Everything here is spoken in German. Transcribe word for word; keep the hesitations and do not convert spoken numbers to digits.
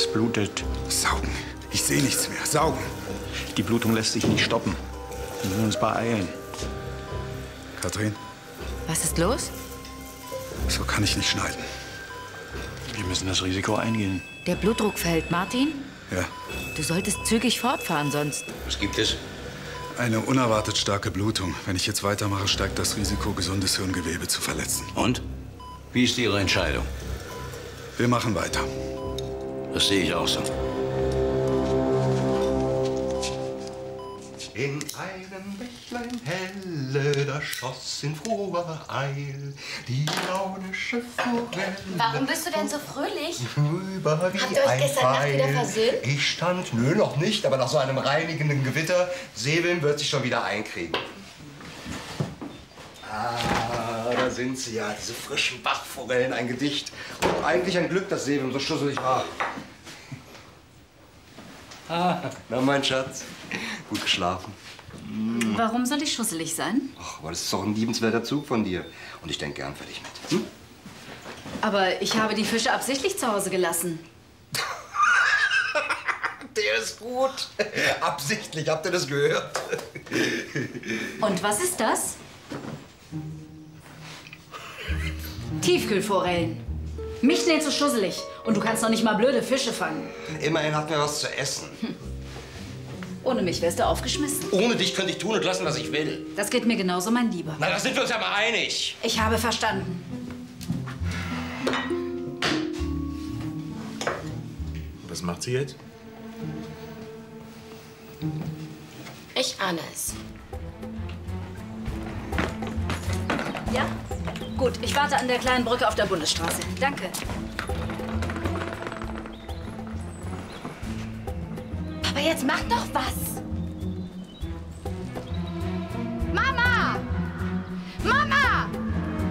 Es blutet. Saugen. Ich sehe nichts mehr. Saugen. Die Blutung lässt sich nicht stoppen. Wir müssen uns beeilen. Kathrin? Was ist los? So kann ich nicht schneiden. Wir müssen das Risiko eingehen. Der Blutdruck fällt, Martin? Ja. Du solltest zügig fortfahren, sonst... Was gibt es? Eine unerwartet starke Blutung. Wenn ich jetzt weitermache, steigt das Risiko, gesundes Hirngewebe zu verletzen. Und? Wie ist Ihre Entscheidung? Wir machen weiter. Das sehe ich auch so. In einem Bächlein helle, da schoss in froher Eil die launische Forelle. Warum bist du denn so fröhlich? Rüber wie Habt ihr euch ein gestern Nacht wieder Pfeil. versöhnt? Ich stand, nö, noch nicht, aber nach so einem reinigenden Gewitter, Sebeln wird sich schon wieder einkriegen. Ah, da sind sie ja, diese frischen Bachforellen, ein Gedicht. Und eigentlich ein Glück, dass Sebeln so schusselig war. Ah, na, mein Schatz, gut geschlafen. Warum soll ich schusselig sein? Ach, aber das ist doch ein liebenswerter Zug von dir. Und ich denke gern für dich mit. Hm? Aber ich habe die Fische absichtlich zu Hause gelassen. Der ist gut. Absichtlich, habt ihr das gehört? Und was ist das? Tiefkühlforellen. Mich nennst du schusselig. Und du kannst noch nicht mal blöde Fische fangen. Immerhin hatten wir was zu essen. Ohne mich wärst du aufgeschmissen. Ohne dich könnte ich tun und lassen, was ich will. Das geht mir genauso, mein Lieber. Na, da sind wir uns ja mal einig. Ich habe verstanden. Was macht sie jetzt? Ich ahne es. Ja? Gut, ich warte an der kleinen Brücke auf der Bundesstraße. Danke. Aber jetzt mach doch was!